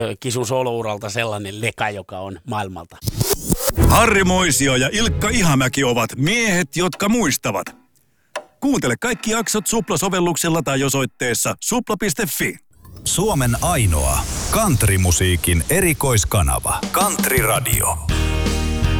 Kisun solouralta sellainen leka, joka on maailmalta. Harri Moisio ja Ilkka Ihamäki ovat miehet, jotka muistavat. Kuuntele kaikki jaksot Supla-sovelluksella tai osoitteessa supla.fi. Suomen ainoa countrymusiikin erikoiskanava. Country Radio.